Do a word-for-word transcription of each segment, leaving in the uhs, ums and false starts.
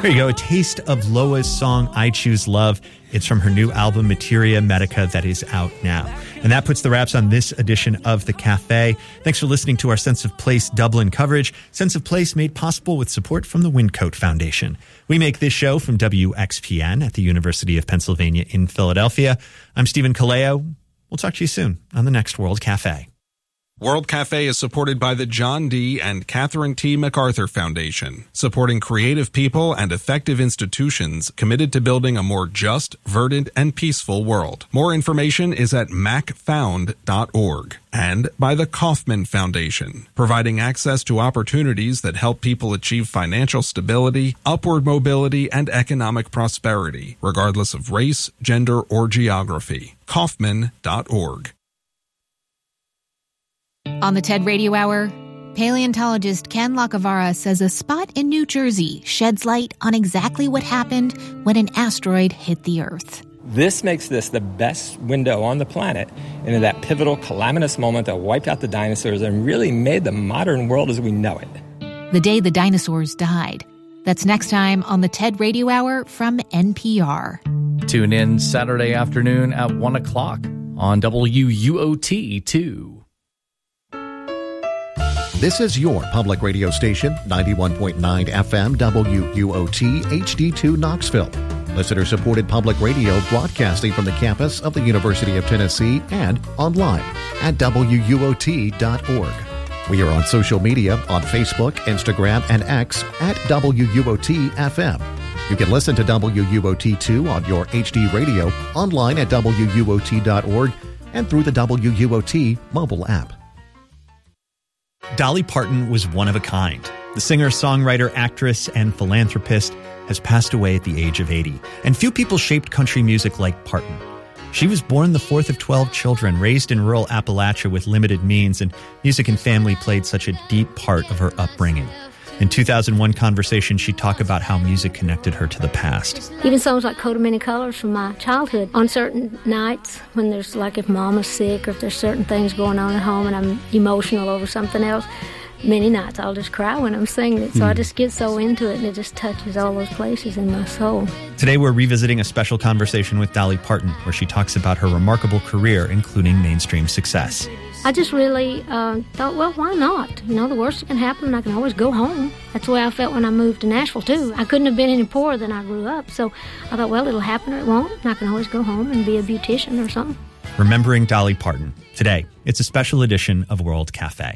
There you go, a taste of Loa's song, I Choose Love. It's from her new album, Materia Medica, that is out now. And that puts the wraps on this edition of The Cafe. Thanks for listening to our Sense of Place Dublin coverage. Sense of Place made possible with support from the Wyncote Foundation. We make this show from W X P N at the University of Pennsylvania in Philadelphia. I'm Stephen Kaleo. We'll talk to you soon on the next World Cafe. World Cafe is supported by the John D. and Catherine T. MacArthur Foundation, supporting creative people and effective institutions committed to building a more just, verdant, and peaceful world. More information is at mac found dot org. And by the Kauffman Foundation, providing access to opportunities that help people achieve financial stability, upward mobility, and economic prosperity, regardless of race, gender, or geography. Kauffman dot org. On the TED Radio Hour, paleontologist Ken Lacavara says a spot in New Jersey sheds light on exactly what happened when an asteroid hit the Earth. This makes this the best window on the planet into that pivotal calamitous moment that wiped out the dinosaurs and really made the modern world as we know it. The day the dinosaurs died. That's next time on the TED Radio Hour from N P R. Tune in Saturday afternoon at one o'clock on W U O T two. This is your public radio station, ninety-one point nine F M W U O T H D two Knoxville. Listener-supported public radio broadcasting from the campus of the University of Tennessee and online at W U O T dot org. We are on social media on Facebook, Instagram, and X at W U O T F M. You can listen to W U O T two on your H D radio, online at W U O T dot org, and through the W U O T mobile app. Dolly Parton was one of a kind. The singer, songwriter, actress, and philanthropist has passed away at the age of eighty. And few people shaped country music like Parton. She was born the fourth of twelve children, raised in rural Appalachia with limited means, and music and family played such a deep part of her upbringing. In two thousand one Conversation, she talked about how music connected her to the past. Even songs like Coat of Many Colors from my childhood. On certain nights when there's like if mama's sick or if there's certain things going on at home and I'm emotional over something else, many nights I'll just cry when I'm singing it. So mm. I just get so into it and it just touches all those places in my soul. Today we're revisiting a special conversation with Dolly Parton where she talks about her remarkable career, including mainstream success. I just really uh, thought, well, why not? You know, the worst that can happen, I can always go home. That's the way I felt when I moved to Nashville, too. I couldn't have been any poorer than I grew up. So I thought, well, it'll happen or it won't. And I can always go home and be a beautician or something. Remembering Dolly Parton. Today, it's a special edition of World Cafe.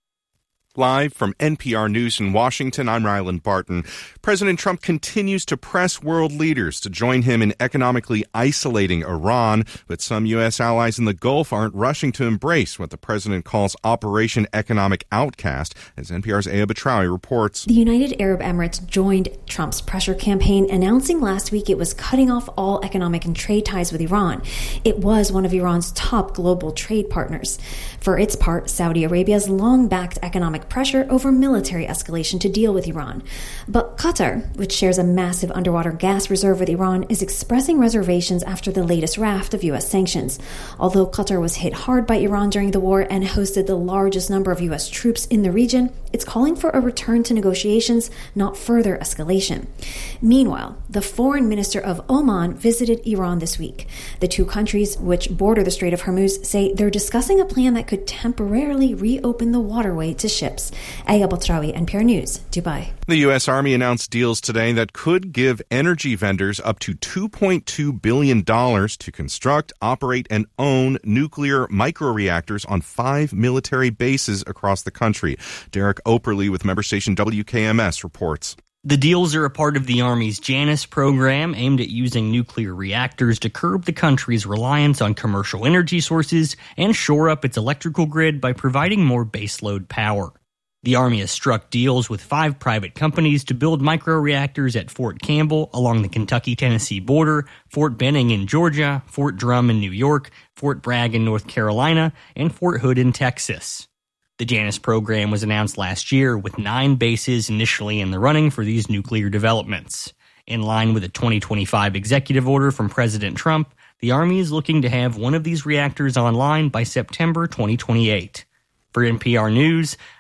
Live from N P R News in Washington, I'm Ryland Barton. President Trump continues to press world leaders to join him in economically isolating Iran, but some U S allies in the Gulf aren't rushing to embrace what the president calls Operation Economic Outcast, as N P R's Aya Batrawi reports. The United Arab Emirates joined Trump's pressure campaign, announcing last week it was cutting off all economic and trade ties with Iran. It was one of Iran's top global trade partners. For its part, Saudi Arabia's long-backed economic pressure over military escalation to deal with Iran. But Qatar, which shares a massive underwater gas reserve with Iran, is expressing reservations after the latest raft of U S sanctions. Although Qatar was hit hard by Iran during the war and hosted the largest number of U S troops in the region, it's calling for a return to negotiations, not further escalation. Meanwhile, the foreign minister of Oman visited Iran this week. The two countries, which border the Strait of Hormuz, say they're discussing a plan that could temporarily reopen the waterway to ships. Aya Batrawi, N P R News, Dubai. The U S. Army announced deals today that could give energy vendors up to two point two billion dollars to construct, operate, and own nuclear microreactors on five military bases across the country. Derek Operly with member station W K M S reports. The deals are a part of the Army's Janus program aimed at using nuclear reactors to curb the country's reliance on commercial energy sources and shore up its electrical grid by providing more baseload power. The Army has struck deals with five private companies to build microreactors at Fort Campbell along the Kentucky-Tennessee border, Fort Benning in Georgia, Fort Drum in New York, Fort Bragg in North Carolina, and Fort Hood in Texas. The Janus program was announced last year with nine bases initially in the running for these nuclear developments. In line with a twenty twenty-five executive order from President Trump, the Army is looking to have one of these reactors online by September twenty twenty-eight. For N P R News,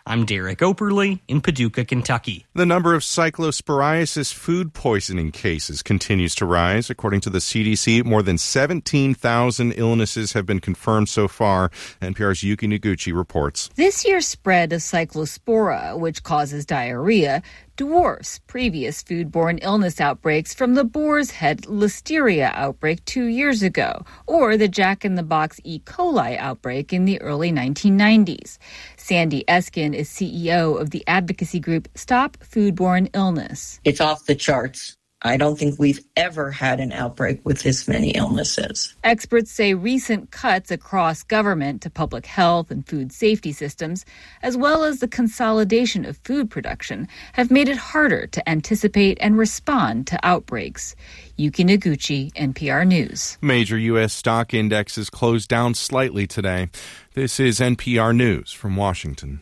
I'm Derek Operly in Paducah, Kentucky. The number of cyclosporiasis food poisoning cases continues to rise. According to the C D C, more than seventeen thousand illnesses have been confirmed so far. N P R's Yuki Noguchi reports. This year's spread of cyclospora, which causes diarrhea, dwarfs previous foodborne illness outbreaks from the boar's head listeria outbreak two years ago, or the Jack-in-the-Box E. coli outbreak in the early nineteen nineties. Sandy Eskin is C E O of the advocacy group Stop Foodborne Illness. It's off the charts. I don't think we've ever had an outbreak with this many illnesses. Experts say recent cuts across government to public health and food safety systems, as well as the consolidation of food production, have made it harder to anticipate and respond to outbreaks. Yuki Noguchi, N P R News. Major U S stock indexes closed down slightly today. This is N P R News from Washington.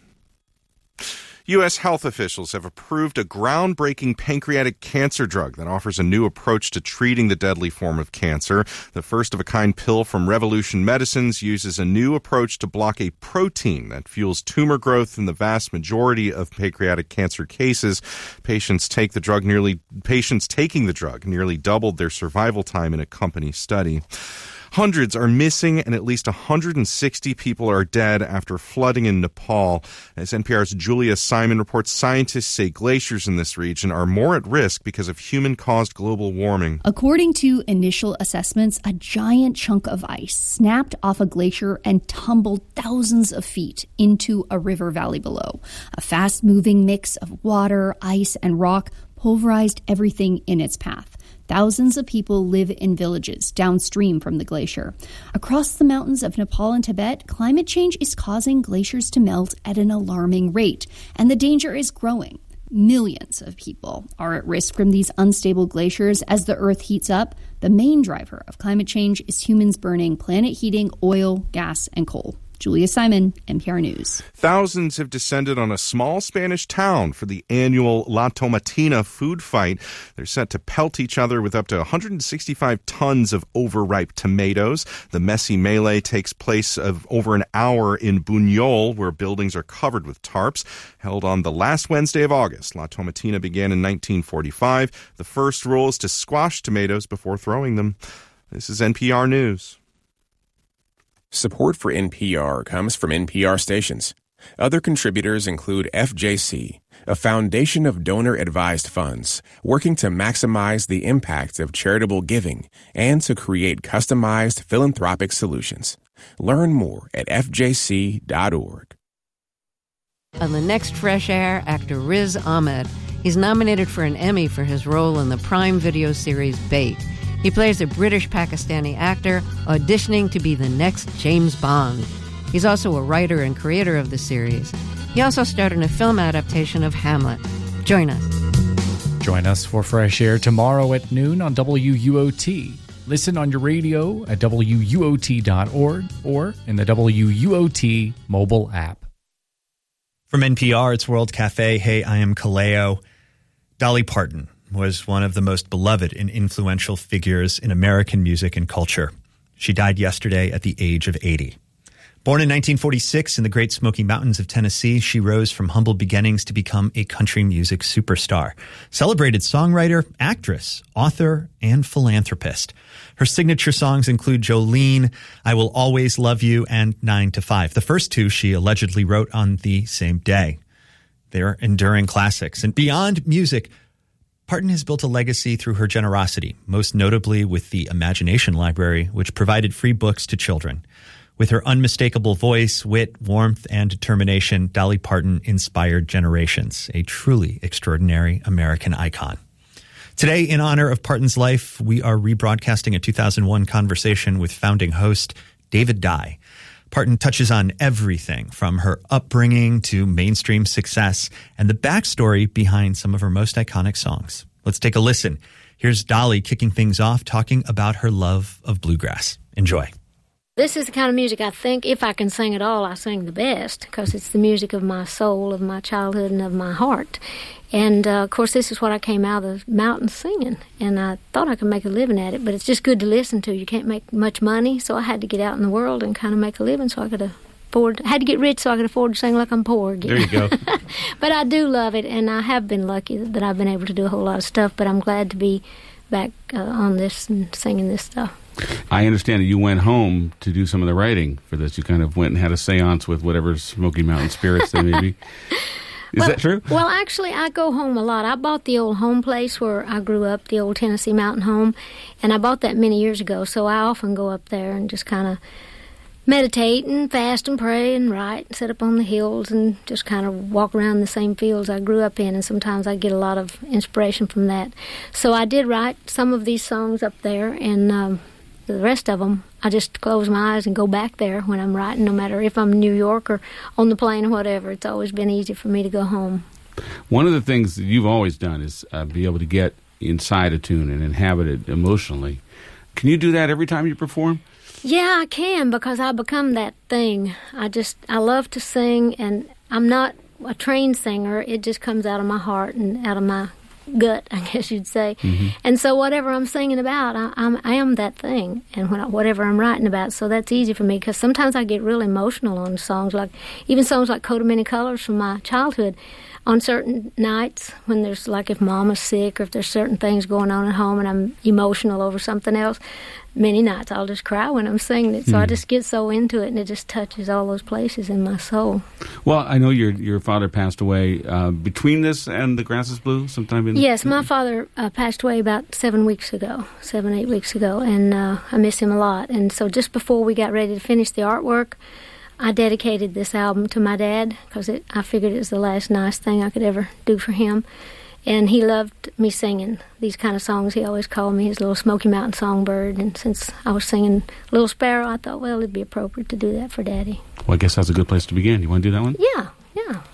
U S health officials have approved a groundbreaking pancreatic cancer drug that offers a new approach to treating the deadly form of cancer. The first-of-a-kind pill from Revolution Medicines uses a new approach to block a protein that fuels tumor growth in the vast majority of pancreatic cancer cases. Patients take the drug nearly patients taking the drug nearly doubled their survival time in a company study. Hundreds are missing and at least one hundred sixty people are dead after flooding in Nepal. As N P R's Julia Simon reports, scientists say glaciers in this region are more at risk because of human-caused global warming. According to initial assessments, a giant chunk of ice snapped off a glacier and tumbled thousands of feet into a river valley below. A fast-moving mix of water, ice, and rock pulverized everything in its path. Thousands of people live in villages downstream from the glacier. Across the mountains of Nepal and Tibet, climate change is causing glaciers to melt at an alarming rate, and the danger is growing. Millions of people are at risk from these unstable glaciers as the Earth heats up. The main driver of climate change is humans burning planet heating oil, gas, and coal. Julia Simon, N P R News. Thousands have descended on a small Spanish town for the annual La Tomatina food fight. They're set to pelt each other with up to one hundred sixty-five tons of overripe tomatoes. The messy melee takes place of over an hour in Buñol, where buildings are covered with tarps. Held on the last Wednesday of August, La Tomatina began in nineteen forty-five. The first rule is to squash tomatoes before throwing them. This is N P R News. Support for N P R comes from N P R stations. Other contributors include F J C, a foundation of donor-advised funds working to maximize the impact of charitable giving and to create customized philanthropic solutions. Learn more at f j c dot org. On the next Fresh Air, actor Riz Ahmed. He's nominated for an Emmy for his role in the Prime Video series Bait. He plays a British-Pakistani actor auditioning to be the next James Bond. He's also a writer and creator of the series. He also starred in a film adaptation of Hamlet. Join us. Join us for Fresh Air tomorrow at noon on W U O T. Listen on your radio at W U O T dot org or in the W U O T mobile app. From N P R, it's World Cafe. Hey, I am Kaleo. Dolly Parton was one of the most beloved and influential figures in American music and culture. She died yesterday at the age of eighty. Born in nineteen forty-six in the Great Smoky Mountains of Tennessee, she rose from humble beginnings to become a country music superstar. Celebrated songwriter, actress, author, and philanthropist. Her signature songs include Jolene, I Will Always Love You, and nine to five. The first two she allegedly wrote on the same day. They're enduring classics. And beyond music, Parton has built a legacy through her generosity, most notably with the Imagination Library, which provided free books to children. With her unmistakable voice, wit, warmth, and determination, Dolly Parton inspired generations, a truly extraordinary American icon. Today, in honor of Parton's life, we are rebroadcasting a two thousand one conversation with founding host David Dye. Parton touches on everything from her upbringing to mainstream success and the backstory behind some of her most iconic songs. Let's take a listen. Here's Dolly kicking things off, talking about her love of bluegrass. Enjoy. This is the kind of music I think, if I can sing at all, I sing the best, because it's the music of my soul, of my childhood, and of my heart. And, uh, of course, this is what I came out of the mountains singing, and I thought I could make a living at it, but it's just good to listen to. You can't make much money, so I had to get out in the world and kind of make a living so I could uh, afford, had to get rich so I could afford to sing like I'm poor again. There you go. But I do love it, and I have been lucky that I've been able to do a whole lot of stuff, but I'm glad to be back uh, on this and singing this stuff. I understand that you went home to do some of the writing for this. You kind of went and had a seance with whatever Smoky Mountain spirits they may be. Is well, that true? Well, actually, I go home a lot. I bought the old home place where I grew up, the old Tennessee Mountain home, and I bought that many years ago, so I often go up there and just kind of meditate and fast and pray and write and sit up on the hills and just kind of walk around the same fields I grew up in, and sometimes I get a lot of inspiration from that. So I did write some of these songs up there, and um, the rest of them, I just close my eyes and go back there when I'm writing, no matter if I'm in New York or on the plane or whatever. It's always been easy for me to go home. One of the things that you've always done is uh, be able to get inside a tune and inhabit it emotionally. Can you do that every time you perform? Yeah, I can, because I become that thing. I just, I love to sing, and I'm not a trained singer. It just comes out of my heart and out of my gut, I guess you'd say. Mm-hmm. And so whatever I'm singing about, I, I'm, I am that thing, and when I, whatever I'm writing about. So that's easy for me, because sometimes I get really emotional on songs, like even songs like Coat of Many Colors from my childhood. On certain nights when there's, like, if Mama's sick or if there's certain things going on at home and I'm emotional over something else, many nights I'll just cry when I'm singing it. So mm. I just get so into it, and it just touches all those places in my soul. Well, I know your your father passed away uh, between this and The Grass is Blue sometime in... Yes, my father uh, passed away about seven weeks ago, seven, eight weeks ago, and uh, I miss him a lot. And so just before we got ready to finish the artwork, I dedicated this album to my dad, because I figured it was the last nice thing I could ever do for him. And he loved me singing these kind of songs. He always called me his little Smoky Mountain songbird. And since I was singing Little Sparrow, I thought, well, it'd be appropriate to do that for Daddy. Well, I guess that's a good place to begin. You want to do that one? Yeah, yeah.